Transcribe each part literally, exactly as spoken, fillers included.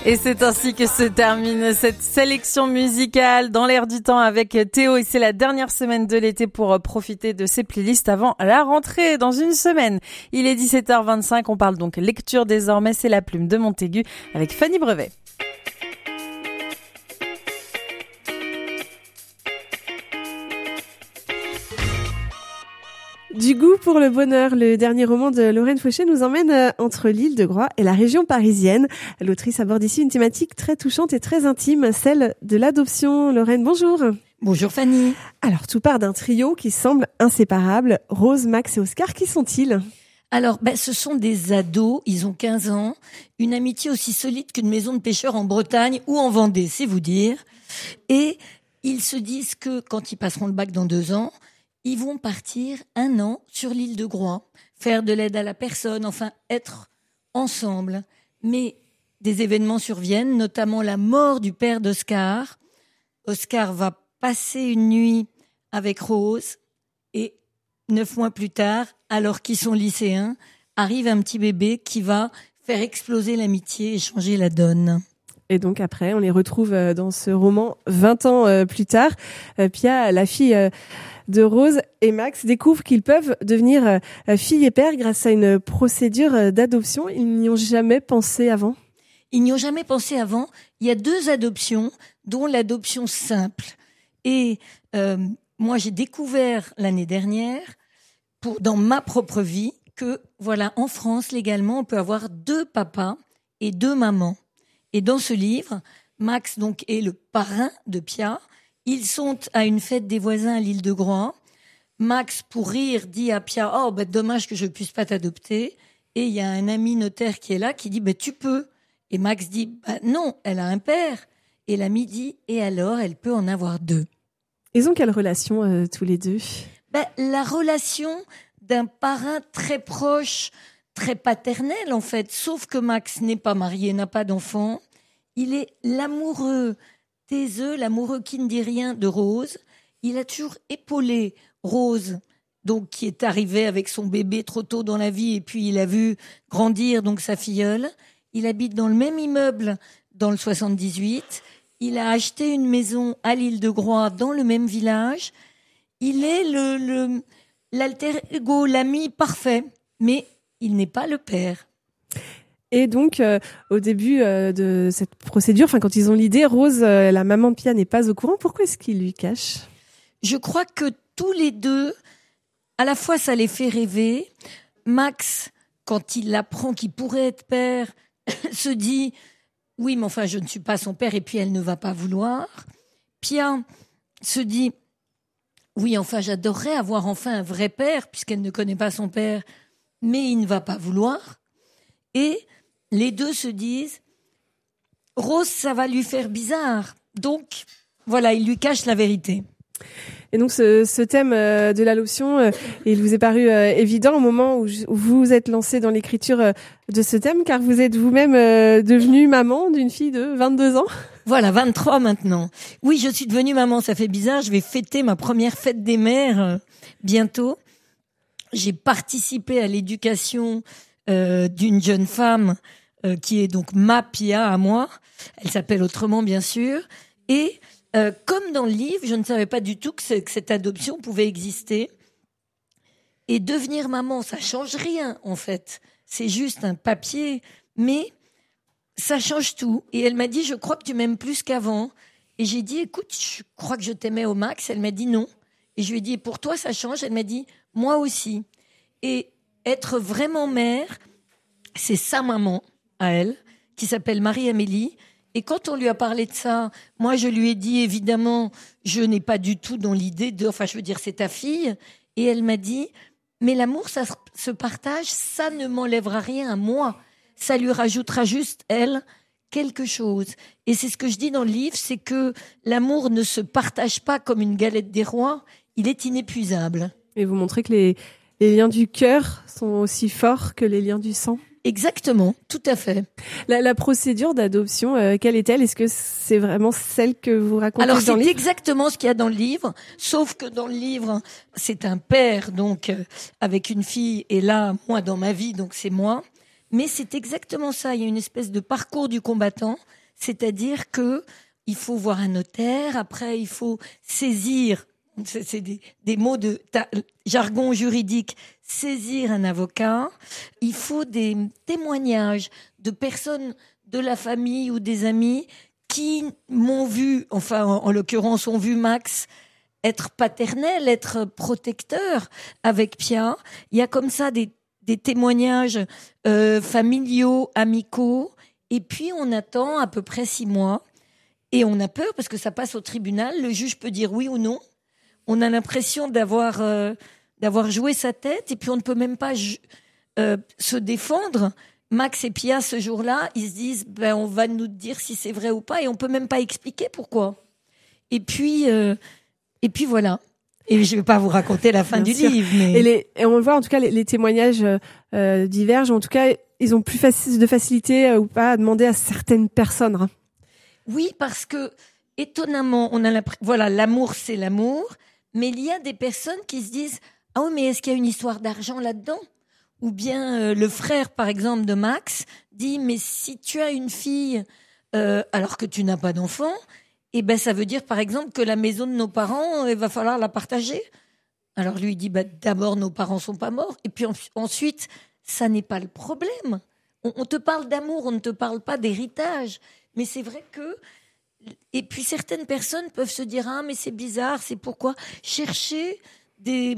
Et c'est ainsi que se termine cette sélection musicale dans l'air du temps avec Théo. Et c'est la dernière semaine de l'été pour profiter de ces playlists avant la rentrée dans une semaine. Il est dix-sept heures vingt-cinq, on parle donc lecture désormais. C'est La Plume de Montaigu avec Fanny Brevet. Du goût pour le bonheur, le dernier roman de Lorraine Fauché nous emmène entre l'île de Groix et la région parisienne. L'autrice aborde ici une thématique très touchante et très intime, celle de l'adoption. Lorraine, bonjour. Bonjour Fanny. Alors, tout part d'un trio qui semble inséparable. Rose, Max et Oscar, qui sont-ils ? Alors, ben, ce sont des ados, ils ont quinze ans, une amitié aussi solide qu'une maison de pêcheurs en Bretagne ou en Vendée, c'est vous dire. Et ils se disent que quand ils passeront le bac dans deux ans, ils vont partir un an sur l'île de Groix, faire de l'aide à la personne, enfin être ensemble. Mais des événements surviennent, notamment la mort du père d'Oscar. Oscar va passer une nuit avec Rose et neuf mois plus tard, alors qu'ils sont lycéens, arrive un petit bébé qui va faire exploser l'amitié et changer la donne. Et donc après, on les retrouve dans ce roman vingt ans plus tard. Pia, la fille de Rose et Max, découvrent qu'ils peuvent devenir fille et père grâce à une procédure d'adoption. Ils n'y ont jamais pensé avant. Ils n'y ont jamais pensé avant. Il y a deux adoptions, dont l'adoption simple. Et euh, moi, j'ai découvert l'année dernière, pour, dans ma propre vie, que voilà, en France, légalement, on peut avoir deux papas et deux mamans. Et dans ce livre, Max donc est le parrain de Pia. Ils sont à une fête des voisins à l'île de Groix. Max, pour rire, dit à Pia « Oh, bah, dommage que je puisse pas t'adopter ». Et il y a un ami notaire qui est là, qui dit bah, « Tu peux ». Et Max dit bah, « Non, elle a un père ». Et l'ami dit « Et alors, elle peut en avoir deux ». Ils ont quelle relation euh, tous les deux ? bah, La relation d'un parrain très proche, très paternel en fait, sauf que Max n'est pas marié, n'a pas d'enfant. Il est l'amoureux taiseux, l'amoureux qui ne dit rien de Rose. Il a toujours épaulé Rose, donc qui est arrivée avec son bébé trop tôt dans la vie et puis il a vu grandir donc sa filleule. Il habite dans le même immeuble dans le soixante-dix-huit. Il a acheté une maison à l'île de Groix dans le même village. Il est le, le l'alter ego, l'ami parfait, mais il n'est pas le père. Et donc, euh, au début euh, de cette procédure, enfin quand ils ont l'idée, Rose, euh, la maman de Pia, n'est pas au courant. Pourquoi est-ce qu'ils lui cachent ? Je crois que tous les deux, à la fois ça les fait rêver. Max, quand il apprend qu'il pourrait être père, se dit « Oui, mais enfin, je ne suis pas son père et puis elle ne va pas vouloir ». Pia se dit « Oui, enfin, j'adorerais avoir enfin un vrai père puisqu'elle ne connaît pas son père, mais il ne va pas vouloir ». Et les deux se disent « Rose, ça va lui faire bizarre ». Donc, voilà, il lui cache la vérité. Et donc, ce, ce thème euh, de l'adoption, euh, il vous est paru euh, évident au moment où, où vous vous êtes lancé dans l'écriture euh, de ce thème, car vous êtes vous-même euh, devenue maman d'une fille de vingt-deux ans. Voilà, vingt-trois maintenant. Oui, je suis devenue maman, ça fait bizarre. Je vais fêter ma première fête des mères euh, bientôt. J'ai participé à l'éducation euh, d'une jeune femme euh, qui est donc ma Pia à moi. Elle s'appelle autrement, bien sûr. Et euh, comme dans le livre, je ne savais pas du tout que, ce, que cette adoption pouvait exister. Et devenir maman, ça change rien, en fait. C'est juste un papier, mais ça change tout. Et elle m'a dit, je crois que tu m'aimes plus qu'avant. Et j'ai dit, écoute, je crois que je t'aimais au max. Elle m'a dit non. Et je lui ai dit, pour toi, ça change. Elle m'a dit, moi aussi. Et être vraiment mère, c'est sa maman, à elle, qui s'appelle Marie-Amélie. Et quand on lui a parlé de ça, moi, je lui ai dit, évidemment, je n'ai pas du tout dans l'idée de, enfin, je veux dire, c'est ta fille. Et elle m'a dit, mais l'amour, ça se partage, ça ne m'enlèvera rien à moi. Ça lui rajoutera juste, elle, quelque chose. Et c'est ce que je dis dans le livre, c'est que l'amour ne se partage pas comme une galette des rois, il est inépuisable. Et vous montrez que les, les liens du cœur sont aussi forts que les liens du sang. Exactement, tout à fait. La, la procédure d'adoption, euh, quelle est-elle ? Est-ce que c'est vraiment celle que vous racontez Alors, dans le livre ? c'est exactement ce qu'il y a dans le livre, sauf que dans le livre, c'est un père, donc, euh, avec une fille, et là, moi, dans ma vie, donc c'est moi. Mais c'est exactement ça, il y a une espèce de parcours du combattant, c'est-à-dire que il faut voir un notaire, après il faut saisir, c'est, c'est des, des mots de ta, jargon juridique, saisir un avocat, il faut des témoignages de personnes de la famille ou des amis qui m'ont vu, enfin en, en l'occurrence ont vu Max être paternel, être protecteur avec Pia. Il y a comme ça des, des témoignages euh, familiaux, amicaux, et puis on attend à peu près six mois. Et on a peur parce que ça passe au tribunal. Le juge peut dire oui ou non. On a l'impression d'avoir euh, d'avoir joué sa tête et puis on ne peut même pas ju- euh, se défendre. Max et Pia, ce jour-là, ils se disent ben on va nous dire si c'est vrai ou pas et on peut même pas expliquer pourquoi. Et puis euh, et puis voilà. Et je vais pas vous raconter la fin Bien du sûr. livre, mais Et, les, et on le voit, en tout cas, les, les témoignages euh, divergent. En tout cas, ils ont plus faci- de facilité euh, ou pas à demander à certaines personnes. Hein. oui, parce que étonnamment, on a l'impression, voilà, l'amour c'est l'amour, mais il y a des personnes qui se disent ah oui, mais est-ce qu'il y a une histoire d'argent là-dedans? Ou bien euh, le frère, par exemple, de Max dit mais si tu as une fille euh, alors que tu n'as pas d'enfant, eh ben ça veut dire par exemple que la maison de nos parents, il va falloir la partager. Alors lui il dit bah d'abord nos parents sont pas morts et puis en- ensuite ça n'est pas le problème. On, on te parle d'amour, on ne te parle pas d'héritage. Mais c'est vrai que et puis certaines personnes peuvent se dire ah mais c'est bizarre, c'est pourquoi chercher des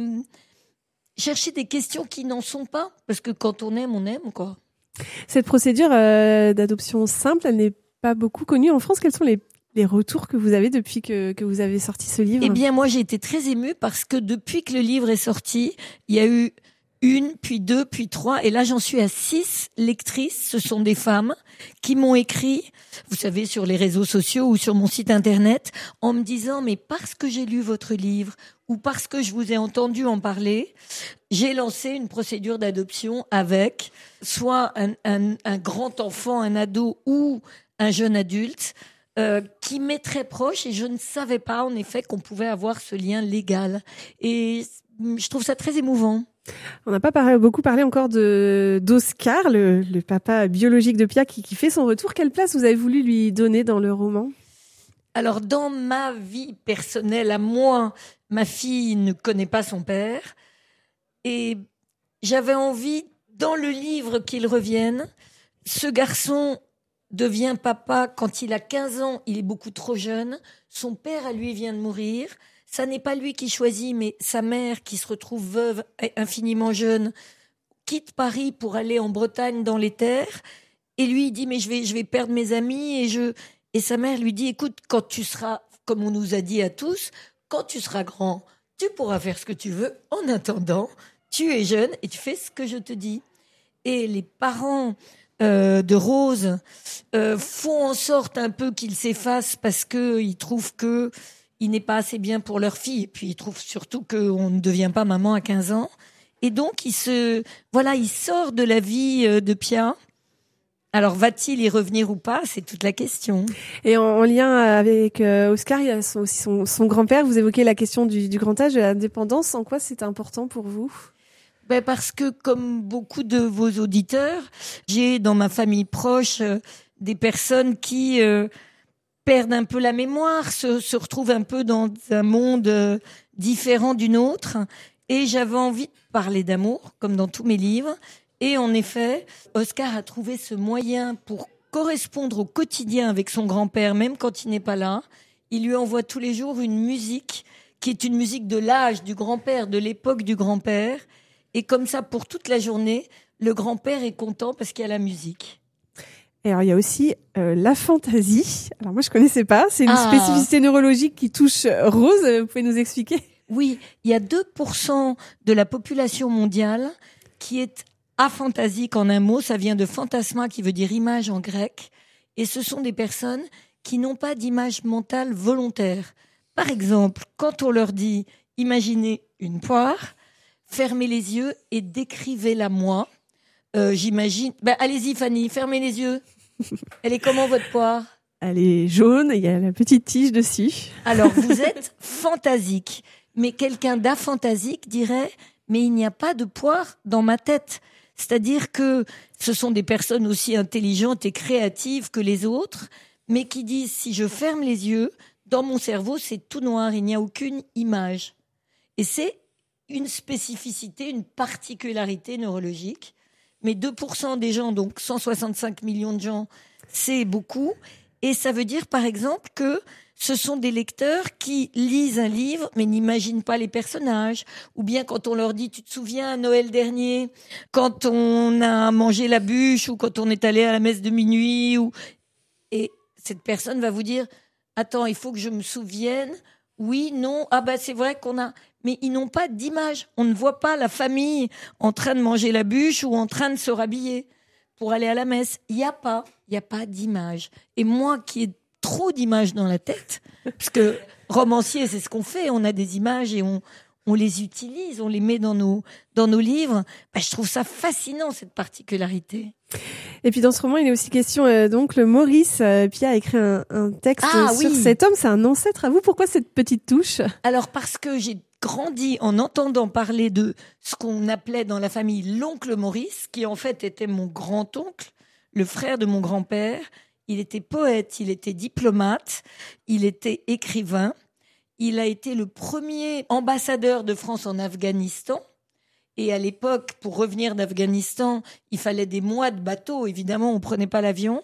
chercher des questions qui n'en sont pas parce que quand on aime on aime quoi. Cette procédure euh, d'adoption simple, elle n'est pas beaucoup connue en France. Quels sont les, les retours que vous avez depuis que, que vous avez sorti ce livre? Eh bien moi j'ai été très émue parce que depuis que le livre est sorti, il y a eu une, puis deux, puis trois, et là j'en suis à six lectrices. Ce sont des femmes qui m'ont écrit, vous savez, sur les réseaux sociaux ou sur mon site internet, en me disant mais parce que j'ai lu votre livre ou parce que je vous ai entendu en parler, j'ai lancé une procédure d'adoption avec soit un, un, un grand enfant, un ado ou un jeune adulte euh, qui m'est très proche et je ne savais pas en effet qu'on pouvait avoir ce lien légal. Et je trouve ça très émouvant. On n'a pas parlé, beaucoup parlé encore de d'Oscar, le, le papa biologique de Pia qui, qui fait son retour. Quelle place vous avez voulu lui donner dans le roman? Alors, dans ma vie personnelle, à moi, ma fille ne connaît pas son père. Et j'avais envie, dans le livre, qu'il revienne. Ce garçon devient papa quand il a quinze ans. Il est beaucoup trop jeune. Son père, à lui, vient de mourir. Ça n'est pas lui qui choisit, mais sa mère, qui se retrouve veuve et infiniment jeune, quitte Paris pour aller en Bretagne dans les terres. Et lui, il dit, mais je vais, je vais perdre mes amis. Et, je... et sa mère lui dit, écoute, quand tu seras, comme on nous a dit à tous, quand tu seras grand, tu pourras faire ce que tu veux. En attendant, tu es jeune et tu fais ce que je te dis. Et les parents euh, de Rose euh, font en sorte un peu qu'ils s'effacent parce qu'ils trouvent que il n'est pas assez bien pour leur fille. Et puis, ils trouvent surtout qu'on ne devient pas maman à quinze ans. Et donc, il se, voilà, il sort de la vie de Pia. Alors, va-t-il y revenir ou pas? C'est toute la question. Et en, en lien avec euh, Oscar, il y a son, aussi son, son grand-père. Vous évoquez la question du, du grand âge, de la dépendance. En quoi c'est important pour vous? Ben parce que, comme beaucoup de vos auditeurs, j'ai dans ma famille proche euh, des personnes qui euh, perdent un peu la mémoire, se, se retrouvent un peu dans un monde euh, différent du nôtre. Et j'avais envie de parler d'amour, comme dans tous mes livres. Et en effet, Oscar a trouvé ce moyen pour correspondre au quotidien avec son grand-père, même quand il n'est pas là. Il lui envoie tous les jours une musique qui est une musique de l'âge du grand-père, de l'époque du grand-père. Et comme ça, pour toute la journée, le grand-père est content parce qu'il y a la musique. Et alors, il y a aussi euh, la fantaisie. Alors, moi, je connaissais pas. C'est une Ah. spécificité neurologique qui touche Rose. Vous pouvez nous expliquer? Oui, il y a deux pour cent de la population mondiale qui est aphantasique en un mot. Ça vient de phantasma qui veut dire image en grec. Et ce sont des personnes qui n'ont pas d'image mentale volontaire. Par exemple, quand on leur dit « imaginez une poire », fermez les yeux et décrivez-la moi. Euh, j'imagine... Ben, allez-y Fanny, fermez les yeux. Elle est comment votre poire? Elle est jaune, il y a la petite tige dessus. Alors, vous êtes fantasique. Mais quelqu'un d'aphantasique dirait « mais il n'y a pas de poire dans ma tête ». C'est-à-dire que ce sont des personnes aussi intelligentes et créatives que les autres, mais qui disent si je ferme les yeux, dans mon cerveau, c'est tout noir, il n'y a aucune image. Et c'est une spécificité, une particularité neurologique. Mais deux pour cent des gens, donc cent soixante-cinq millions de gens, c'est beaucoup. Et ça veut dire, par exemple, que ce sont des lecteurs qui lisent un livre, mais n'imaginent pas les personnages. Ou bien quand on leur dit, tu te souviens, Noël dernier, quand on a mangé la bûche, ou quand on est allé à la messe de minuit, ou... et cette personne va vous dire, attends, il faut que je me souvienne. Oui, non, ah ben c'est vrai qu'on a... Mais ils n'ont pas d'image. On ne voit pas la famille en train de manger la bûche ou en train de se rhabiller pour aller à la messe. Il n'y a pas, il n'y a pas d'image. Et moi qui ai trop d'images dans la tête, parce que romancier, c'est ce qu'on fait, on a des images et on, on les utilise, on les met dans nos, dans nos livres. Ben, je trouve ça fascinant, cette particularité. Et puis dans ce roman, il est aussi question euh, donc le Maurice. Euh, Pia a écrit un, un texte ah, sur oui. cet homme. C'est un ancêtre à vous. Pourquoi cette petite touche ? Alors parce que j'ai grandi en entendant parler de ce qu'on appelait dans la famille l'oncle Maurice, qui en fait était mon grand-oncle, le frère de mon grand-père. Il était poète, il était diplomate, il était écrivain. Il a été le premier ambassadeur de France en Afghanistan. Et à l'époque, pour revenir d'Afghanistan, il fallait des mois de bateau. Évidemment, on ne prenait pas l'avion.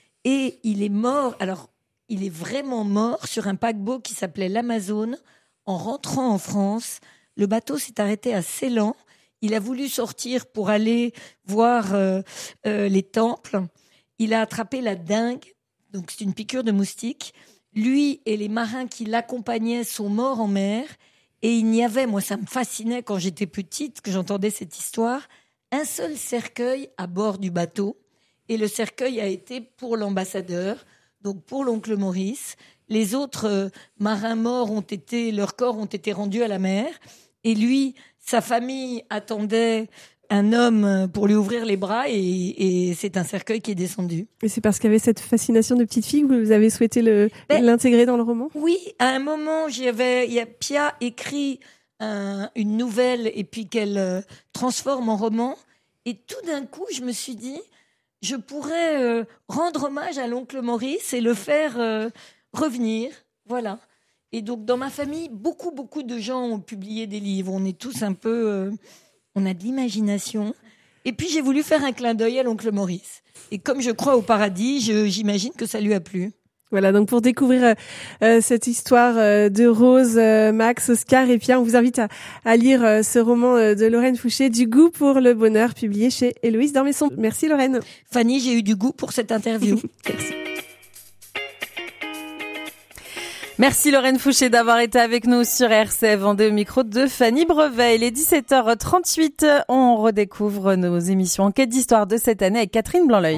Et il est mort, alors il est vraiment mort sur un paquebot qui s'appelait l'Amazone. En rentrant en France, le bateau s'est arrêté à Ceylan. Il a voulu sortir pour aller voir euh, euh, les temples. Il a attrapé la dengue, donc c'est une piqûre de moustique. Lui et les marins qui l'accompagnaient sont morts en mer. Et il n'y avait, moi ça me fascinait quand j'étais petite, que j'entendais cette histoire, un seul cercueil à bord du bateau. Et le cercueil a été pour l'ambassadeur, donc pour l'oncle Maurice. Les autres euh, marins morts ont été, leurs corps ont été rendus à la mer. Et lui, sa famille attendait un homme pour lui ouvrir les bras et, et c'est un cercueil qui est descendu. Et c'est parce qu'il y avait cette fascination de petite fille que vous avez souhaité le, ben, l'intégrer dans le roman ? Oui, à un moment, j'avais, il y a Pia écrit un, une nouvelle et puis qu'elle euh, transforme en roman. Et tout d'un coup, je me suis dit, je pourrais euh, rendre hommage à l'oncle Maurice et le faire euh, revenir. Voilà. Et donc, dans ma famille, beaucoup, beaucoup de gens ont publié des livres. On est tous un peu... Euh, on a de l'imagination. Et puis, j'ai voulu faire un clin d'œil à l'oncle Maurice. Et comme je crois au paradis, je, j'imagine que ça lui a plu. Voilà, donc pour découvrir euh, cette histoire euh, de Rose, euh, Max, Oscar et Pia, on vous invite à, à lire euh, ce roman euh, de Lorraine Fouché, Du goût pour le bonheur, publié chez Héloïse Dormesson. Merci Lorraine. Fanny, j'ai eu du goût pour cette interview. Merci. Merci Lorraine Fouché d'avoir été avec nous sur R C F Vendée au micro de Fanny Brevet. Il est dix-sept heures trente-huit. On redécouvre nos émissions Enquête d'histoire de cette année avec Catherine Blanc-L'œil.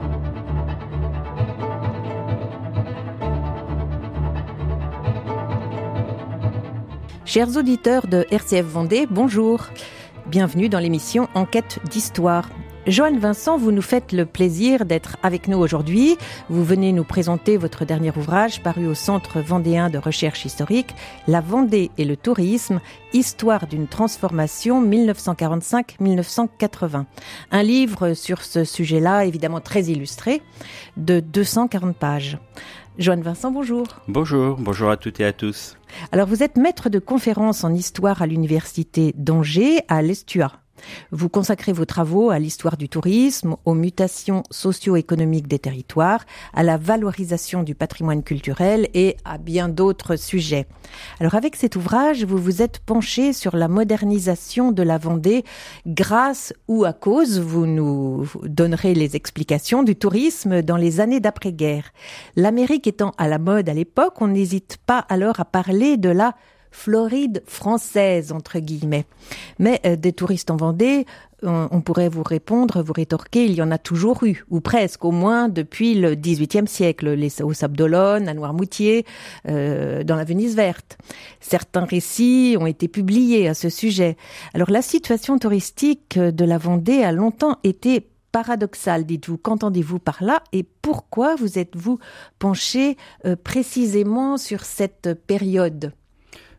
Chers auditeurs de R C F Vendée, bonjour. Bienvenue dans l'émission Enquête d'histoire. Joanne Vincent, vous nous faites le plaisir d'être avec nous aujourd'hui. Vous venez nous présenter votre dernier ouvrage paru au Centre vendéen de recherche historique, La Vendée et le tourisme, histoire d'une transformation dix-neuf cent quarante-cinq à dix-neuf cent quatre-vingts. Un livre sur ce sujet-là, évidemment très illustré, de deux cent quarante pages. Joanne Vincent, bonjour. Bonjour, bonjour à toutes et à tous. Alors vous êtes maître de conférences en histoire à l'université d'Angers, à l'Estua. Vous consacrez vos travaux à l'histoire du tourisme, aux mutations socio-économiques des territoires, à la valorisation du patrimoine culturel et à bien d'autres sujets. Alors avec cet ouvrage, vous vous êtes penché sur la modernisation de la Vendée grâce ou à cause, vous nous donnerez les explications, du tourisme dans les années d'après-guerre. L'Amérique étant à la mode à l'époque, on n'hésite pas alors à parler de la Floride française, entre guillemets. Mais euh, des touristes en Vendée, on, on pourrait vous répondre, vous rétorquer, il y en a toujours eu, ou presque, au moins depuis le dix-huitième siècle, les, au Sable d'Olonne, à Noirmoutier, euh, dans la Venise verte. Certains récits ont été publiés à ce sujet. Alors la situation touristique de la Vendée a longtemps été paradoxale, dites-vous. Qu'entendez-vous par là et pourquoi vous êtes-vous penché euh, précisément sur cette période ?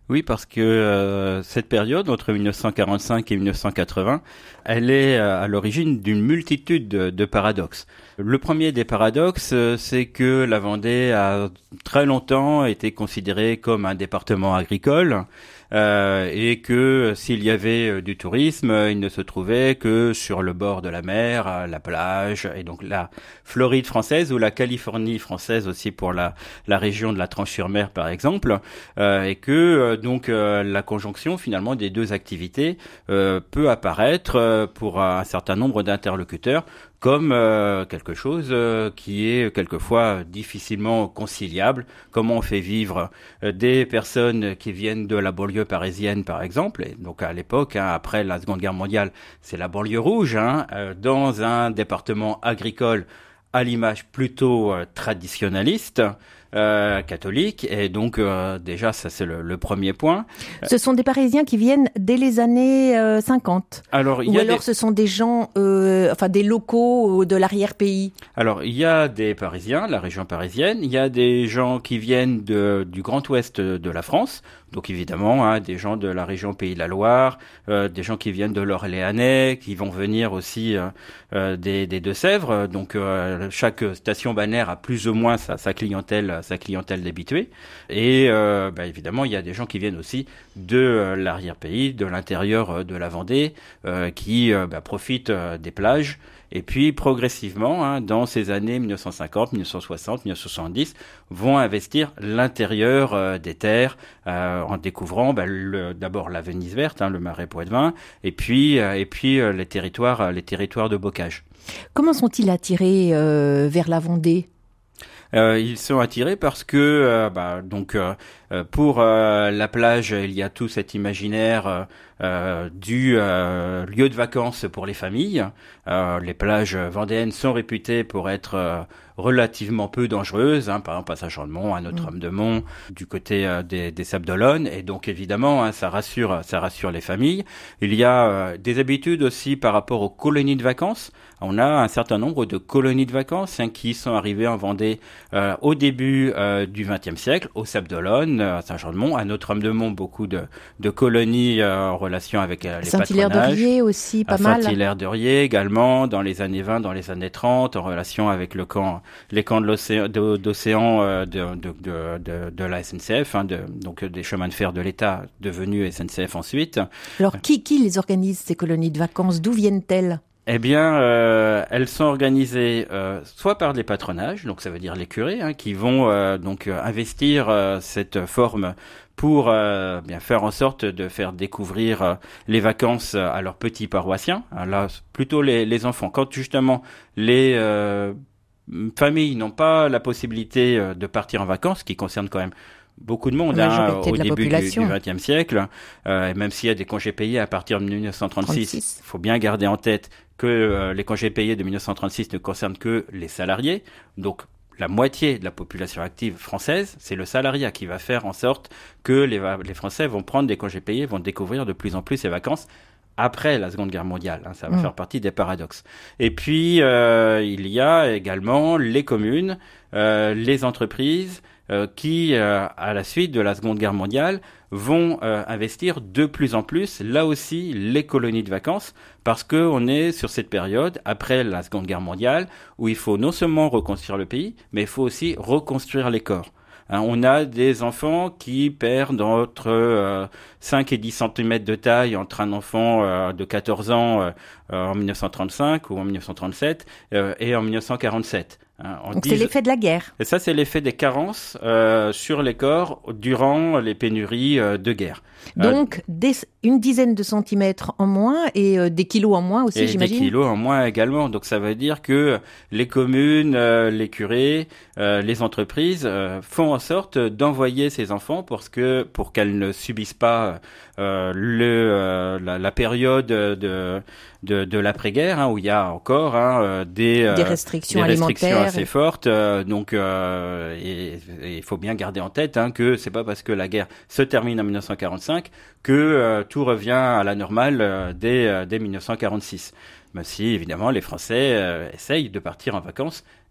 Oui, parce que euh, cette période, entre dix-neuf cent quarante-cinq et dix-neuf cent quatre-vingts, elle est euh, à l'origine d'une multitude de, de paradoxes. Le premier des paradoxes, euh, c'est que la Vendée a très longtemps été considérée comme un département agricole, euh, et que s'il y avait euh, du tourisme, il ne se trouvait que sur le bord de la mer, à la plage, et donc la Floride française ou la Californie française aussi pour la, la région de la Tranche-sur-Mer par exemple, euh, et que euh, donc euh, la conjonction finalement des deux activités euh, peut apparaître euh, pour un certain nombre d'interlocuteurs comme euh, quelque chose euh, qui est quelquefois difficilement conciliable. Comment on fait vivre euh, des personnes qui viennent de la banlieue parisienne, par exemple, et donc à l'époque, hein, après la Seconde Guerre mondiale, c'est la banlieue rouge, hein, euh, dans un département agricole à l'image plutôt euh, traditionnaliste, euh, catholique, et donc euh, déjà ça c'est le, le premier point. Ce sont des Parisiens qui viennent dès les années euh, cinquante. Alors, il Ou y a alors des... ce sont des gens, euh, enfin des locaux de l'arrière-pays. Alors, il y a des Parisiens, la région parisienne, il y a des gens qui viennent de, du Grand Ouest de la France, donc évidemment, hein, des gens de la région Pays de la Loire, euh, des gens qui viennent de l'Orléanais, qui vont venir aussi euh, euh, des, des Deux-Sèvres, donc euh, chaque station balnéaire a plus ou moins sa, sa clientèle, sa clientèle d'habitués, et euh, bah, évidemment, il y a des gens qui viennent aussi de euh, l'arrière-pays, de l'intérieur euh, de la Vendée, euh, qui euh, bah, profitent euh, des plages. Et puis, progressivement, hein, dans ces années mille neuf cent cinquante, mille neuf cent soixante, mille neuf cent soixante-dix, vont investir l'intérieur euh, des terres, euh, en découvrant bah, le, d'abord la Venise verte, hein, le marais Poitevin, et puis, euh, et puis euh, les territoires, les territoires de bocage. Comment sont-ils attirés euh, vers la Vendée ? Euh, ils sont attirés parce que euh, bah, donc euh, pour euh, la plage, il y a tout cet imaginaire euh, euh, du euh, lieu de vacances pour les familles. Euh, les plages vendéennes sont réputées pour être euh, relativement peu dangereuses, hein, par exemple à Saint-Jean-de-Mont, à Notre-Dame-de-Mont, du côté euh, des, des Sables d'Olonne, et donc évidemment, hein, ça rassure, ça rassure les familles. Il y a euh, des habitudes aussi par rapport aux colonies de vacances. On a un certain nombre de colonies de vacances hein, qui sont arrivées en Vendée euh, au début euh, du vingtième siècle, aux Sables d'Olonne, à Saint-Jean-de-Mont, à Notre-Dame-de-Mont, beaucoup de, de colonies euh, en relation avec euh, les patronages. Saint-Hilaire-de-Riez aussi, pas à mal. Saint-Hilaire-de-Riez également, dans les années vingt, dans les années trente, en relation avec le camp, les camps de l'océan, de, d'océan euh, de, de, de, de, de la S N C F, hein, de, donc des chemins de fer de l'État devenus S N C F ensuite. Alors, qui, qui les organise, ces colonies de vacances ? D'où viennent-elles ? Eh bien, euh, elles sont organisées euh, soit par des patronages, donc ça veut dire les curés, hein, qui vont euh, donc euh, investir euh, cette forme pour euh, bien faire en sorte de faire découvrir euh, les vacances à leurs petits paroissiens. Alors là, plutôt les, les enfants. Quand justement les euh, familles n'ont pas la possibilité euh, de partir en vacances, ce qui concerne quand même beaucoup de monde hein, au de début du, du vingtième siècle, euh, et même s'il y a des congés payés à partir de dix-neuf cent trente-six, il faut bien garder en tête que euh, les congés payés de dix-neuf cent trente-six ne concernent que les salariés. Donc la moitié de la population active française, c'est le salariat qui va faire en sorte que les, les Français vont prendre des congés payés, vont découvrir de plus en plus ces vacances après la Seconde Guerre mondiale. Hein, ça va mmh. faire partie des paradoxes. Et puis, euh, il y a également les communes, euh, les entreprises, Euh, qui, euh, à la suite de la Seconde Guerre mondiale, vont euh, investir de plus en plus, là aussi, les colonies de vacances, parce que on est sur cette période, après la Seconde Guerre mondiale, où il faut non seulement reconstruire le pays, mais il faut aussi reconstruire les corps. Hein, on a des enfants qui perdent entre euh, cinq et dix centimètres de taille entre un enfant euh, de quatorze ans euh, en dix-neuf cent trente-cinq ou en dix-neuf cent trente-sept euh, et en dix-neuf cent quarante-sept. Hein, Donc dix... c'est l'effet de la guerre. Et ça, c'est l'effet des carences euh, sur les corps durant les pénuries euh, de guerre. Donc, euh, des, une dizaine de centimètres en moins et euh, des kilos en moins aussi, et j'imagine. Des kilos en moins également. Donc, ça veut dire que les communes, euh, les curés, euh, les entreprises euh, font en sorte d'envoyer ces enfants pour que pour qu'elles ne subissent pas euh, le euh, la, la période de de, de l'après-guerre, hein, où il y a encore hein, des, des restrictions des restrictions alimentaires assez fortes. Euh, donc, euh, il faut bien garder en tête hein, que c'est pas parce que la guerre se termine en dix-neuf cent quarante-cinq que euh, tout revient à la normale euh, dès, euh, dès dix-neuf cent quarante-six. Même si, évidemment, les Français euh, essayent de partir en vacances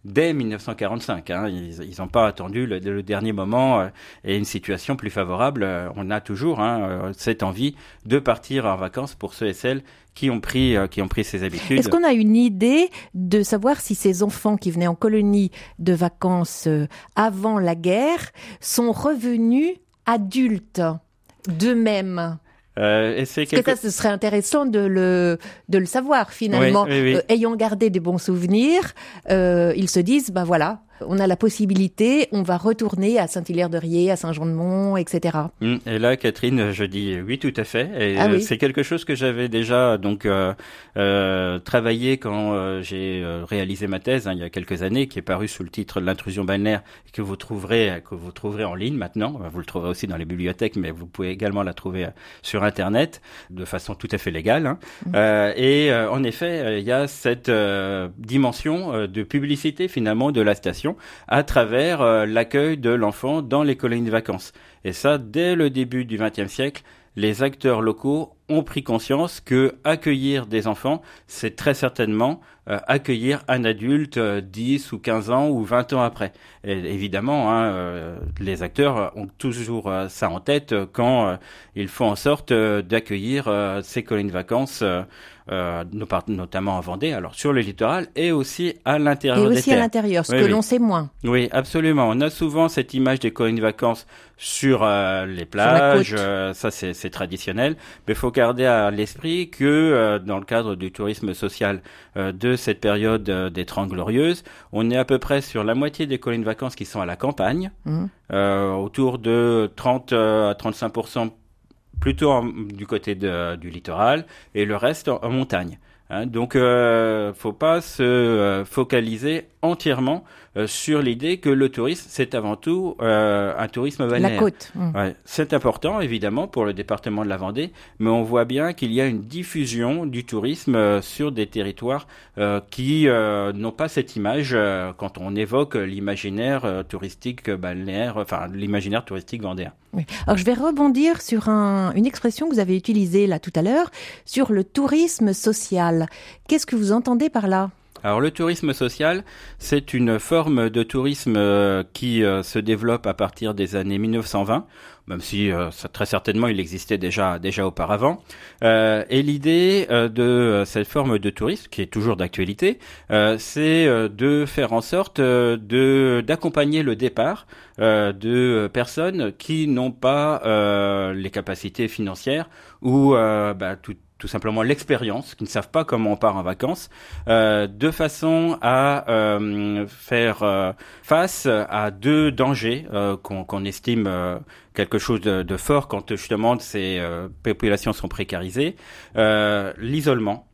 dès mille neuf cent quarante-cinq. Hein. Ils n'ont pas attendu le, le dernier moment euh, et une situation plus favorable. Euh, on a toujours hein, euh, cette envie de partir en vacances pour ceux et celles qui ont pris, euh, qui ont pris ces habitudes. Est-ce qu'on a une idée de savoir si ces enfants qui venaient en colonie de vacances euh, avant la guerre sont revenus adultes d'eux-mêmes? Euh, et c'est Parce quelque... que ça, ce serait intéressant de le de le savoir finalement. Oui, oui, oui. Euh, ayant gardé des bons souvenirs, euh, ils se disent, ben voilà, on a la possibilité, on va retourner à Saint-Hilaire-de-Riez, à Saint-Jean-de-Mont, et cetera. Et là, Catherine, je dis oui, tout à fait. Et ah oui. c'est quelque chose que j'avais déjà donc euh, euh, travaillé quand euh, j'ai euh, réalisé ma thèse hein, il y a quelques années, qui est parue sous le titre de l'intrusion balnéaire, que vous trouverez que vous trouverez en ligne maintenant. Vous le trouverez aussi dans les bibliothèques, mais vous pouvez également la trouver sur Internet de façon tout à fait légale. Hein. Mmh. Euh, et euh, en effet, il y a cette euh, dimension euh, de publicité finalement de la station à travers euh, l'accueil de l'enfant dans les colonies de vacances. Et ça, dès le début du vingtième siècle, les acteurs locaux ont pris conscience que accueillir des enfants, c'est très certainement euh, accueillir un adulte euh, dix ou quinze ans ou vingt ans après. Et évidemment, hein, euh, les acteurs ont toujours euh, ça en tête euh, quand euh, ils font en sorte euh, d'accueillir euh, ces colonies de vacances, euh, euh, notamment en Vendée, alors sur le littoral et aussi à l'intérieur des terres. Et aussi à l'intérieur, ce oui, que oui. l'on sait moins. Oui, absolument. On a souvent cette image des colonies de vacances sur euh, les plages, euh, ça c'est, c'est traditionnel, mais il faut garder à l'esprit que euh, dans le cadre du tourisme social euh, de cette période euh, des Trente Glorieuses, on est à peu près sur la moitié des colonies de vacances qui sont à la campagne, mmh. euh, autour de trente à trente-cinq pour cent plutôt en, du côté de, du littoral et le reste en, en montagne. Hein, donc, euh, faut pas se euh, focaliser entièrement euh, sur l'idée que le tourisme, c'est avant tout euh, un tourisme balnéaire. La côte. Mmh. Ouais, c'est important, évidemment, pour le département de la Vendée, mais on voit bien qu'il y a une diffusion du tourisme euh, sur des territoires euh, qui euh, n'ont pas cette image euh, quand on évoque l'imaginaire euh, touristique balnéaire, enfin l'imaginaire touristique vendéen. Oui. Alors, je vais rebondir sur un, une expression que vous avez utilisée là tout à l'heure, sur le tourisme social. Qu'est-ce que vous entendez par là ? Alors le tourisme social, c'est une forme de tourisme euh, qui euh, se développe à partir des années mille neuf cent vingt, même si euh, ça, très certainement il existait déjà déjà auparavant. Euh, et l'idée euh, de euh, cette forme de tourisme, qui est toujours d'actualité, euh, c'est euh, de faire en sorte euh, de d'accompagner le départ euh, de personnes qui n'ont pas euh, les capacités financières ou euh, bah, tout tout simplement l'expérience, qui ne savent pas comment on part en vacances, euh, de façon à euh, faire euh, face à deux dangers euh, qu'on, qu'on estime euh, quelque chose de, de fort quand justement ces euh, populations sont précarisées, euh, l'isolement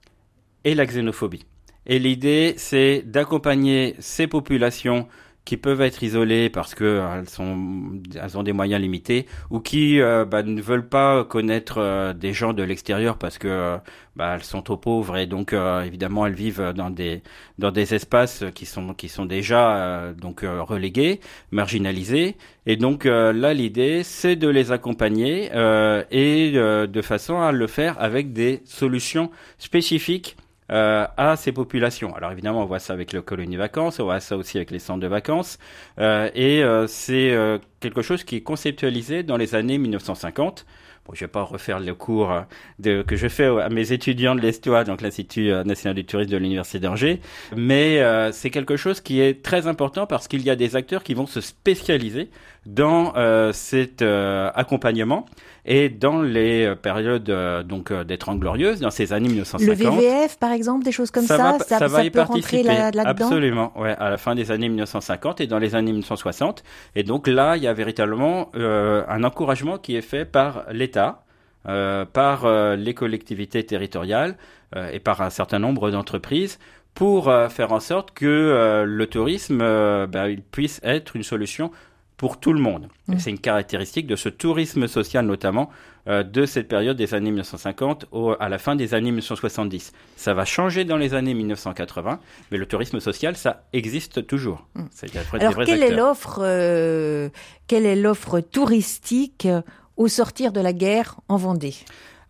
et la xénophobie. Et l'idée, c'est d'accompagner ces populations qui peuvent être isolées parce que euh, elles sont, elles ont des moyens limités, ou qui euh, bah, ne veulent pas connaître euh, des gens de l'extérieur parce que euh, bah, elles sont trop pauvres et donc euh, évidemment elles vivent dans des dans des espaces qui sont qui sont déjà euh, donc euh, relégués, marginalisés. Et donc euh, là l'idée c'est de les accompagner euh, et euh, de façon à le faire avec des solutions spécifiques Euh, à ces populations. Alors évidemment, on voit ça avec le colonie vacances, on voit ça aussi avec les centres de vacances, euh, et euh, c'est euh, quelque chose qui est conceptualisé dans les années mille neuf cent cinquante. Bon, je vais pas refaire le cours de, que je fais à mes étudiants de l'E S T O A, donc l'Institut national du tourisme de l'Université d'Angers, mais euh, c'est quelque chose qui est très important parce qu'il y a des acteurs qui vont se spécialiser dans euh, cet euh, accompagnement et dans les euh, périodes euh, donc euh, des Trente Glorieuses, dans ces années mille neuf cent cinquante. Le V V F, par exemple, des choses comme ça, ça, va, ça, ça, ça, va ça y peut participer. rentrer là, là-dedans. Absolument, ouais, à la fin des années mille neuf cent cinquante et dans les années mille neuf cent soixante. Et donc là, il y a véritablement euh, un encouragement qui est fait par l'État, euh, par euh, les collectivités territoriales euh, et par un certain nombre d'entreprises pour euh, faire en sorte que euh, le tourisme euh, bah, il puisse être une solution pour tout le monde. Mmh. Et c'est une caractéristique de ce tourisme social notamment euh, de cette période des années mille neuf cent cinquante au, à la fin des années mille neuf cent soixante-dix. Ça va changer dans les années mille neuf cent quatre-vingts, mais le tourisme social, ça existe toujours. Mmh. C'est, y a Alors, des vrais quelle acteurs. est l'offre, euh, quelle est l'offre touristique au sortir de la guerre en Vendée ?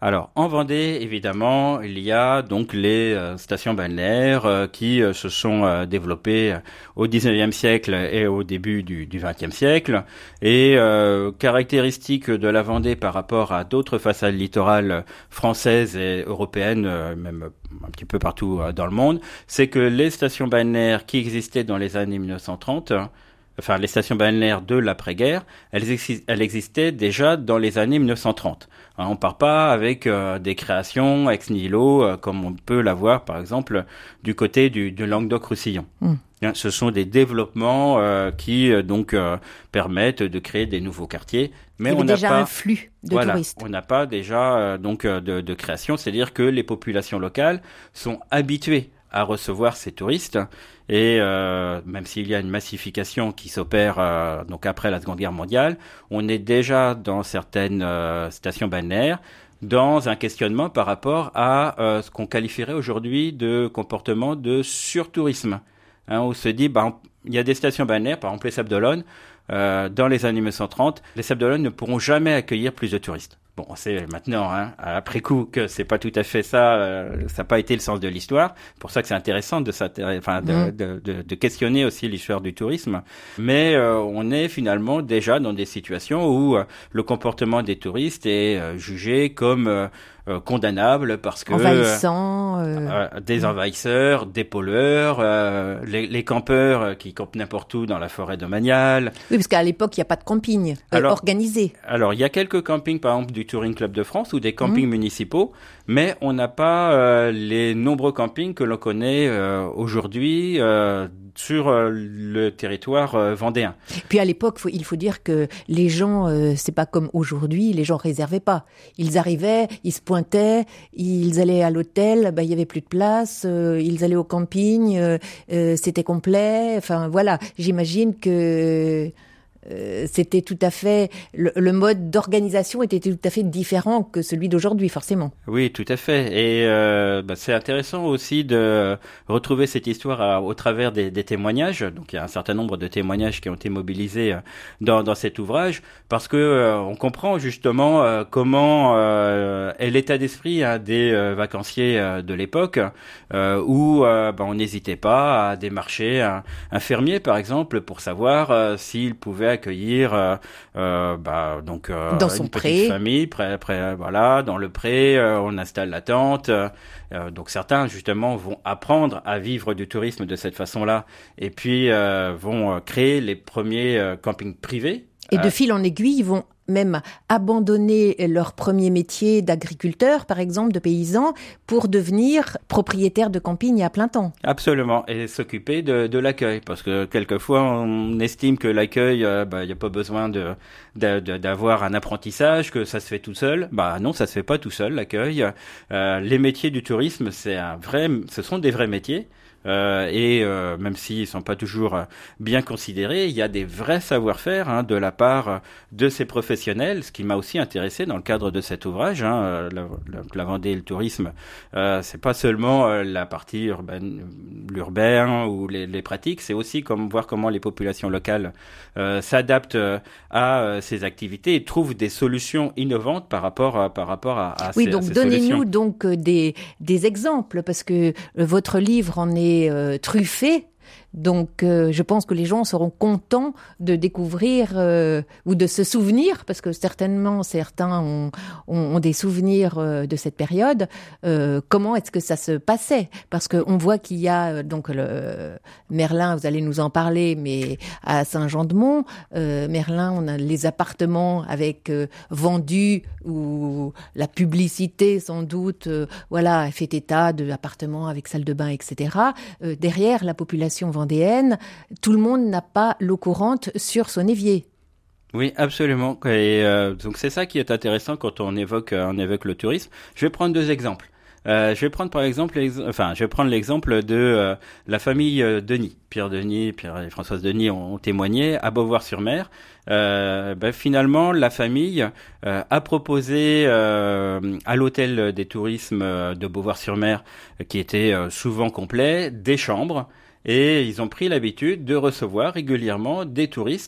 Alors, en Vendée, évidemment, il y a donc les euh, stations balnéaires euh, qui euh, se sont euh, développées au dix-neuvième siècle et au début du, du vingtième siècle. Et euh, caractéristique de la Vendée par rapport à d'autres façades littorales françaises et européennes, euh, même un petit peu partout euh, dans le monde, c'est que les stations balnéaires qui existaient dans les années mille neuf cent trente, enfin les stations balnéaires de l'après-guerre, elles, exi- elles existaient déjà dans les années mille neuf cent trente. Hein, on part pas avec euh, des créations ex nihilo, euh, comme on peut l'avoir par exemple du côté du, du Languedoc-Roussillon. Mm. Hein, ce sont des développements euh, qui euh, donc euh, permettent de créer des nouveaux quartiers. Mais il y on n'a déjà pas un flux de voilà, touristes. On n'a pas déjà euh, donc euh, de, de création, c'est-à-dire que les populations locales sont habituées à recevoir ces touristes et euh, même s'il y a une massification qui s'opère euh, donc après la Seconde Guerre mondiale, on est déjà dans certaines euh, stations balnéaires dans un questionnement par rapport à euh, ce qu'on qualifierait aujourd'hui de comportement de surtourisme. Hein, on se dit, bah, il y a des stations balnéaires, par exemple les Sables d'Olonne, euh, dans les années mille neuf cent trente, les Sables d'Olonne ne pourront jamais accueillir plus de touristes. Bon, on sait maintenant, hein, après coup, que c'est pas tout à fait ça, euh, ça n'a pas été le sens de l'histoire. C'est pour ça que c'est intéressant de, enfin, de, mmh. de, de, de questionner aussi l'histoire du tourisme. Mais euh, on est finalement déjà dans des situations où euh, le comportement des touristes est euh, jugé comme euh, euh, condamnable parce que envahissant, euh, euh, des envahisseurs, des pollueurs, euh, les, les campeurs euh, qui campent n'importe où dans la forêt domaniale. Oui, parce qu'à l'époque, il n'y a pas de camping euh, alors, organisé. Alors, il y a quelques campings, par exemple, du Touring Club de France ou des campings mmh. municipaux, mais on n'a pas euh, les nombreux campings que l'on connaît euh, aujourd'hui euh, sur euh, le territoire euh, vendéen. Puis à l'époque, faut, il faut dire que les gens, euh, c'est pas comme aujourd'hui, les gens réservaient pas. Ils arrivaient, ils se pointaient, ils allaient à l'hôtel, bah, il y avait plus de place, euh, ils allaient au camping, euh, euh, c'était complet. Enfin voilà, j'imagine que Euh, c'était tout à fait le, le mode d'organisation était tout à fait différent que celui d'aujourd'hui, forcément. Oui, tout à fait. Et euh, bah, c'est intéressant aussi de retrouver cette histoire à, au travers des, des témoignages. Donc il y a un certain nombre de témoignages qui ont été mobilisés dans, dans cet ouvrage parce que euh, on comprend justement euh, comment euh, est l'état d'esprit hein, des euh, vacanciers euh, de l'époque euh, où euh, bah, on n'hésitait pas à démarcher un, un fermier par exemple pour savoir euh, s'il pouvait accueillir euh, euh, bah donc euh, dans son une pré. petite famille près, près voilà dans le pré euh, on installe la tente euh, donc certains justement vont apprendre à vivre du tourisme de cette façon-là et puis euh, vont créer les premiers euh, campings privés et de fil en aiguille ils vont même abandonner leur premier métier d'agriculteur, par exemple, de paysan, pour devenir propriétaire de camping à plein temps. Absolument, et s'occuper de, de l'accueil, parce que quelquefois on estime que l'accueil, euh, bah, y a pas besoin de, de, de d'avoir un apprentissage, que ça se fait tout seul. Bah non, ça se fait pas tout seul l'accueil. Euh, les métiers du tourisme, c'est un vrai, ce sont des vrais métiers. Euh, et euh, même s'ils sont pas toujours euh, bien considérés, il y a des vrais savoir-faire hein, de la part de ces professionnels, ce qui m'a aussi intéressé dans le cadre de cet ouvrage. Hein, la, la, la Vendée et le tourisme, euh, c'est pas seulement euh, la partie urbaine, l'urbain ou les, les pratiques, c'est aussi comme voir comment les populations locales euh, s'adaptent euh, à euh, ces activités et trouvent des solutions innovantes par rapport à, par rapport à, à oui, ces, donc à ces donnez-nous solutions. donc des des exemples parce que euh, votre livre en est Euh, truffé. Donc, euh, je pense que les gens seront contents de découvrir euh, ou de se souvenir, parce que certainement certains ont, ont, ont des souvenirs euh, de cette période. Euh, comment est-ce que ça se passait ? Parce que on voit qu'il y a euh, donc le euh, Merlin, vous allez nous en parler, mais à Saint-Jean-de-Mont, euh, Merlin, on a les appartements avec euh, vendus ou la publicité sans doute, euh, voilà, fait état d'appartements avec salle de bain, et cetera. Euh, derrière la population vendéenne, tout le monde n'a pas l'eau courante sur son évier. Oui, absolument. Et euh, donc c'est ça qui est intéressant quand on évoque, euh, on évoque le tourisme. Je vais prendre deux exemples. Euh, je vais prendre par exemple, enfin, je vais prendre l'exemple de euh, la famille euh, Denis. Pierre Denis, Pierre et Françoise Denis ont, ont témoigné à Beauvoir-sur-Mer. Euh, ben, finalement, la famille euh, a proposé euh, à l'hôtel des tourismes de Beauvoir-sur-Mer, qui était euh, souvent complet, des chambres. Et ils ont pris l'habitude de recevoir régulièrement des touristes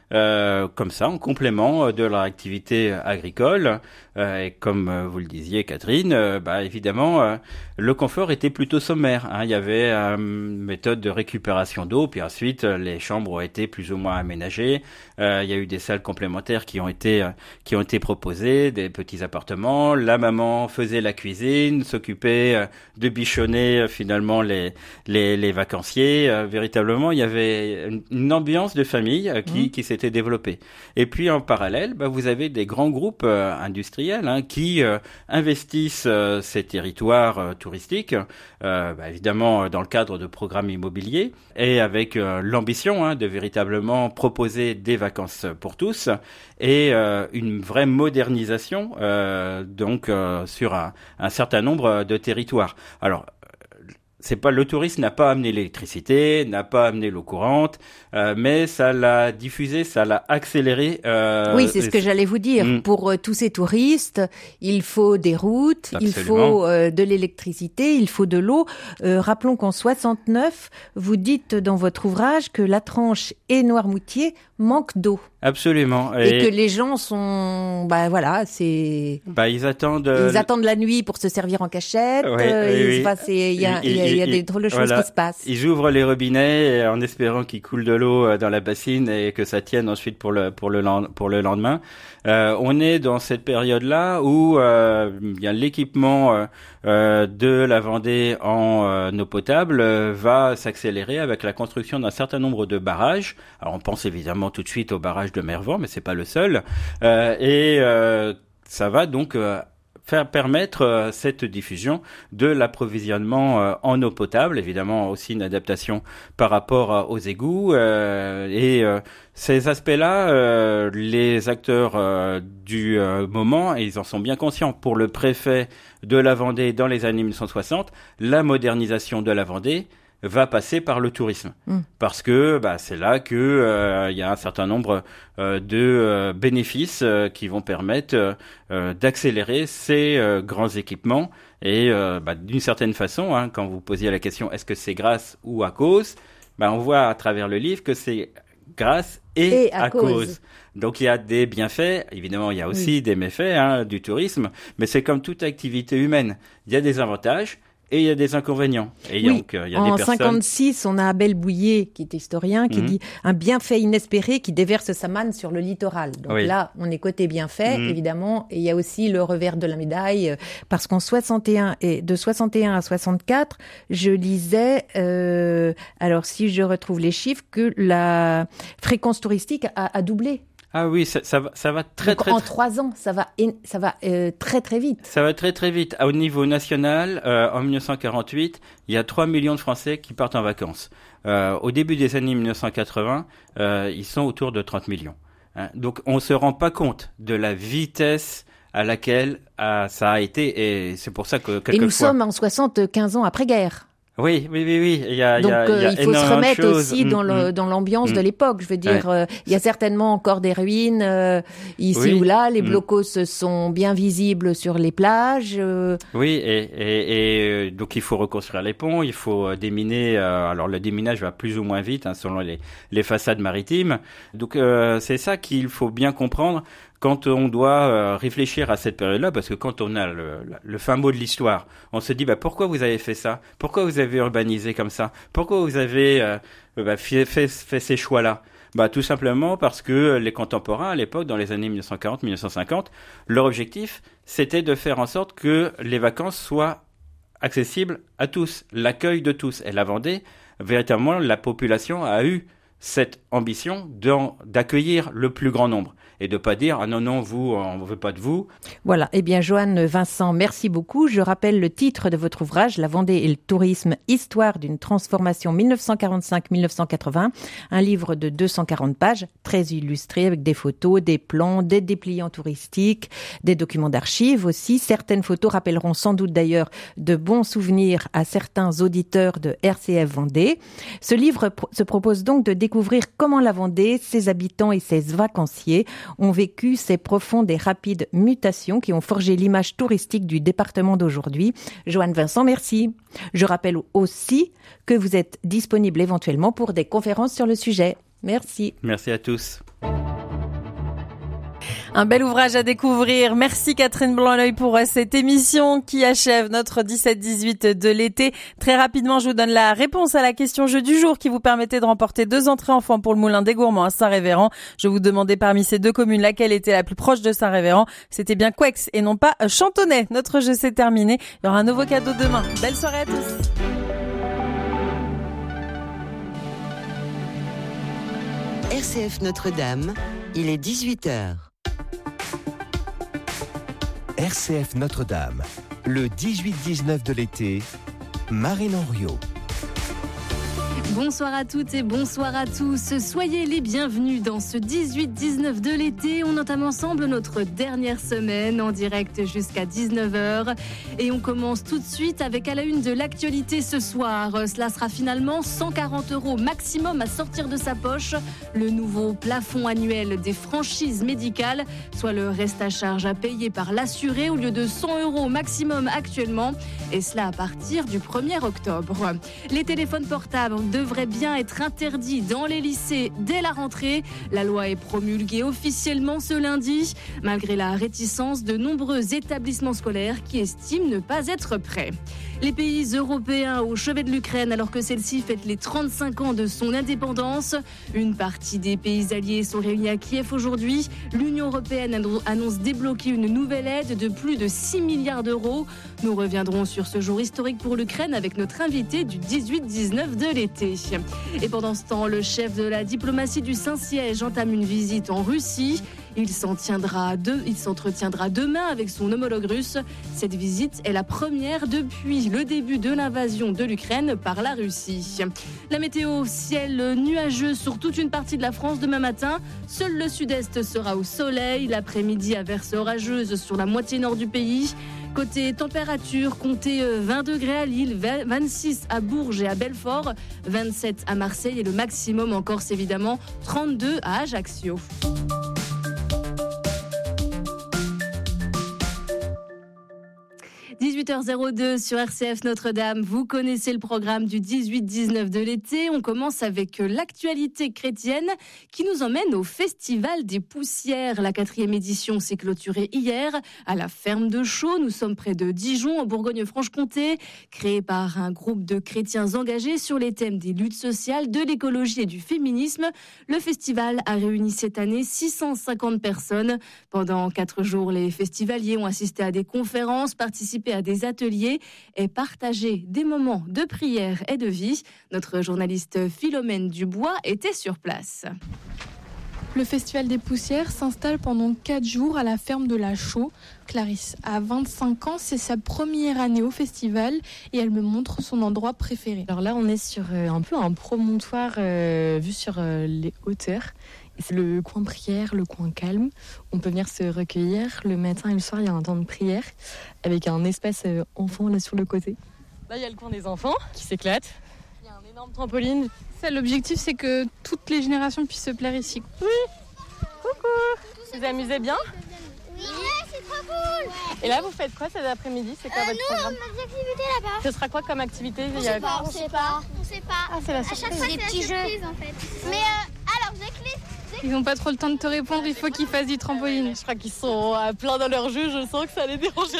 euh, comme ça, en complément de leur activité agricole. Euh, et comme euh, vous le disiez, Catherine, euh, bah, évidemment, euh, le confort était plutôt sommaire. Hein. Il y avait euh, une méthode de récupération d'eau, puis ensuite, euh, les chambres ont été plus ou moins aménagées. Euh, il y a eu des salles complémentaires qui ont été euh, qui ont été proposées, des petits appartements. La maman faisait la cuisine, s'occupait euh, de bichonner euh, finalement les les, les vacanciers. Euh, véritablement, il y avait une, une ambiance de famille euh, qui, mmh. qui s'était développée. Et puis en parallèle, bah, vous avez des grands groupes euh, industriels Hein, qui euh, investissent euh, ces territoires euh, touristiques, euh, bah, évidemment dans le cadre de programmes immobiliers et avec euh, l'ambition hein, de véritablement proposer des vacances pour tous et euh, une vraie modernisation euh, donc euh, sur un, un certain nombre de territoires. Alors c'est pas le tourisme n'a pas amené l'électricité, n'a pas amené l'eau courante, euh, mais ça l'a diffusé, ça l'a accéléré. Euh, oui, c'est ce que j'allais vous dire. Mmh. Pour euh, tous ces touristes, il faut des routes, Absolument. il faut euh, de l'électricité, il faut de l'eau. Euh, rappelons qu'en soixante-neuf, vous dites dans votre ouvrage que La Tranche et Noirmoutier manquent d'eau. Absolument. Et, et que les gens sont, bah voilà, c'est. Bah ils attendent. Ils attendent la nuit pour se servir en cachette. Oui, euh, oui, oui. Enfin, c'est, il y a, il y a, il y a des drôles de choses voilà. qui se passent. Ils ouvrent les robinets en espérant qu'il coule de l'eau dans la bassine et que ça tienne ensuite pour le pour le pour le lendemain. Euh, on est dans cette période-là où euh, il y a l'équipement euh, euh, de la Vendée en euh, eau potable euh, va s'accélérer avec la construction d'un certain nombre de barrages. Alors on pense évidemment tout de suite au barrage de Mervent, mais c'est pas le seul. Euh, et euh, ça va donc euh, faire permettre euh, cette diffusion de l'approvisionnement euh, en eau potable, évidemment aussi une adaptation par rapport euh, aux égouts euh, et euh, ces aspects-là, euh, les acteurs euh, du euh, moment, et ils en sont bien conscients. Pour le préfet de la Vendée dans les années mille neuf cent soixante, la modernisation de la Vendée va passer par le tourisme, mmh. parce que bah, c'est là que euh, il y a un certain nombre euh, de euh, bénéfices euh, qui vont permettre euh, d'accélérer ces euh, grands équipements. Et euh, bah, d'une certaine façon, hein, quand vous posiez la question est-ce que c'est grâce ou à cause, bah, on voit à travers le livre que c'est grâce et, et à, à cause. cause. Donc il y a des bienfaits, évidemment il y a aussi oui. des méfaits hein, du tourisme, mais c'est comme toute activité humaine, il y a des avantages. Et il y a des inconvénients. Et oui, donc, il y a en des personnes... cinquante-six, on a Abel Bouillet, qui est historien, qui mmh. dit « un bienfait inespéré qui déverse sa manne sur le littoral ». Donc oui. là, on est côté bienfait, mmh. évidemment, et il y a aussi le revers de la médaille, parce qu'en soixante et un, et de soixante et un à soixante-quatre, je lisais, euh, alors si je retrouve les chiffres, que la fréquence touristique a, a doublé. Ah oui, ça, ça va, ça va très Donc très. En trois ans, ça va, ça va euh, très très vite. Ça va très très vite. Au niveau national, euh, en mille neuf cent quarante-huit, il y a trois millions de Français qui partent en vacances. Euh, au début des années mille neuf cent quatre-vingts, euh, ils sont autour de trente millions. Hein. Donc on se rend pas compte de la vitesse à laquelle euh, ça a été, et c'est pour ça que quelquefois. Et nous sommes en soixante, quinze ans après-guerre. Oui, oui, oui, oui. Il y a, Donc, il y a, euh, il y a il faut se remettre aussi mmh, dans, le, mmh. dans l'ambiance mmh. de l'époque. Je veux dire, ouais. euh, il y a certainement encore des ruines euh, ici oui. ou là. Les mmh. blocos sont bien visibles sur les plages. Euh... Oui, et, et, et donc il faut reconstruire les ponts, il faut déminer. Euh, alors le déminage va plus ou moins vite hein, selon les, les façades maritimes. Donc euh, c'est ça qu'il faut bien comprendre. Quand on doit euh, réfléchir à cette période-là, parce que quand on a le, le fin mot de l'histoire, on se dit bah pourquoi vous avez fait ça, pourquoi vous avez urbanisé comme ça, pourquoi vous avez euh, bah, fait, fait, fait ces choix-là. Bah tout simplement parce que les contemporains à l'époque, dans les années mille neuf cent quarante, mille neuf cent cinquante, leur objectif c'était de faire en sorte que les vacances soient accessibles à tous, l'accueil de tous. Et la Vendée, véritablement, la population a eu cette ambition d'accueillir le plus grand nombre. Et de pas dire, ah non, non, vous, on ne veut pas de vous. Voilà. Eh bien, Joanne Vincent, merci beaucoup. Je rappelle le titre de votre ouvrage, La Vendée et le tourisme, histoire d'une transformation mille neuf cent quarante-cinq à mille neuf cent quatre-vingts. Un livre de deux cent quarante pages, très illustré avec des photos, des plans, des dépliants touristiques, des documents d'archives aussi. Certaines photos rappelleront sans doute d'ailleurs de bons souvenirs à certains auditeurs de R C F Vendée. Ce livre pro- se propose donc de découvrir comment la Vendée, ses habitants et ses vacanciers ont vécu ces profondes et rapides mutations qui ont forgé l'image touristique du département d'aujourd'hui. Joanne Vincent, merci. Je rappelle aussi que vous êtes disponible éventuellement pour des conférences sur le sujet. Merci. Merci à tous. Un bel ouvrage à découvrir. Merci Catherine Blanc-L'Oeil pour cette émission qui achève notre dix-sept dix-huit de l'été. Très rapidement, je vous donne la réponse à la question jeu du jour qui vous permettait de remporter deux entrées enfants pour le Moulin des Gourmands à Saint-Révérend. Je vous demandais parmi ces deux communes laquelle était la plus proche de Saint-Révérend. C'était bien Couex et non pas Chantonnay. Notre jeu s'est terminé. Il y aura un nouveau cadeau demain. Belle soirée à tous. R C F Notre-Dame, il est dix-huit heures. R C F Notre-Dame, le dix-huit dix-neuf de l'été, Marine Henriot. Bonsoir à toutes et bonsoir à tous. Soyez les bienvenus dans ce dix-huit dix-neuf de l'été. On entame ensemble notre dernière semaine en direct jusqu'à dix-neuf heures. Et on commence tout de suite avec à la une de l'actualité ce soir. Cela sera finalement cent quarante euros maximum à sortir de sa poche. Le nouveau plafond annuel des franchises médicales, soit le reste à charge à payer par l'assuré au lieu de cent euros maximum actuellement. Et cela à partir du premier octobre. Les téléphones portables devrait bien être interdit dans les lycées dès la rentrée. La loi est promulguée officiellement ce lundi, malgré la réticence de nombreux établissements scolaires qui estiment ne pas être prêts. Les pays européens au chevet de l'Ukraine alors que celle-ci fête les trente-cinq ans de son indépendance. Une partie des pays alliés sont réunis à Kiev aujourd'hui. L'Union européenne annonce débloquer une nouvelle aide de plus de six milliards d'euros. Nous reviendrons sur ce jour historique pour l'Ukraine avec notre invité du dix-huit dix-neuf de l'été. Et pendant ce temps, le chef de la diplomatie du Saint-Siège entame une visite en Russie. Il s'en tiendra de, il s'entretiendra demain avec son homologue russe. Cette visite est la première depuis le début de l'invasion de l'Ukraine par la Russie. La météo, ciel nuageux sur toute une partie de la France demain matin. Seul le sud-est sera au soleil. L'après-midi, averse orageuse sur la moitié nord du pays. Côté température, comptez vingt degrés à Lille, vingt-six à Bourges et à Belfort, vingt-sept à Marseille et le maximum en Corse évidemment, trente-deux à Ajaccio. dix-huit heures deux sur R C F Notre-Dame. Vous connaissez le programme du dix-huit dix-neuf de l'été. On commence avec l'actualité chrétienne qui nous emmène au Festival des Poussières. La quatrième édition s'est clôturée hier à la Ferme de Chaux. Nous sommes près de Dijon, en Bourgogne-Franche-Comté. Créé par un groupe de chrétiens engagés sur les thèmes des luttes sociales, de l'écologie et du féminisme, le festival a réuni cette année six cent cinquante personnes. Pendant quatre jours, les festivaliers ont assisté à des conférences, participé à des ateliers et partagé des moments de prière et de vie. Notre journaliste Philomène Dubois était sur place. Le Festival des Poussières s'installe pendant quatre jours à la ferme de la Chaux. Clarisse a vingt-cinq ans, c'est sa première année au festival et elle me montre son endroit préféré. Alors là, on est sur euh, un peu un promontoire euh, vu sur euh, les hauteurs. Et c'est le coin prière, le coin calme. On peut venir se recueillir. Le matin et le soir, il y a un temps de prière avec un espace euh, enfant là sur le côté. Là, il y a le coin des enfants qui s'éclatent. Il y a un énorme trampoline. Ça, l'objectif, c'est que toutes les générations puissent se plaire ici. Oui. Coucou. Vous vous amusez bien? Oui, c'est trop cool. Et là, vous faites quoi cet après-midi? C'est quoi euh, votre nous, programme? on a des activités là-bas. Ce sera quoi comme activité? On sait pas, on sait pas. On sait pas. Ah, c'est la à surprise. chaque fois, c'est des petits jeux en fait. Mais euh, alors, j'ai clé. Ils n'ont pas trop le temps de te répondre, il faut qu'ils fassent du trampoline. Je crois qu'ils sont à plein dans leur jeu, je sens que ça les dérangeait.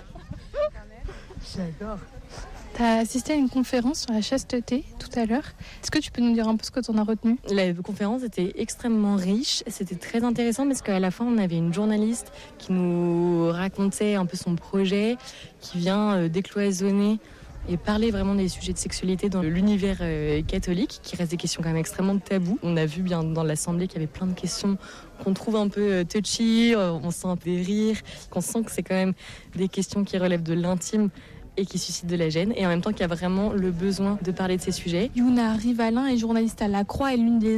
J'adore. Tu as assisté à une conférence sur la chasteté tout à l'heure. Est-ce que tu peux nous dire un peu ce que tu en as retenu? La conférence était extrêmement riche, c'était très intéressant parce qu'à la fin on avait une journaliste qui nous racontait un peu son projet, qui vient décloisonner et parler vraiment des sujets de sexualité dans l'univers euh, catholique, qui reste des questions quand même extrêmement taboues. On a vu bien dans l'assemblée qu'il y avait plein de questions qu'on trouve un peu euh, touchy, euh, on sent un peu des rires, qu'on sent que c'est quand même des questions qui relèvent de l'intime et qui suscitent de la gêne, et en même temps qu'il y a vraiment le besoin de parler de ces sujets. Yuna Rivalin est journaliste à La Croix et l'une des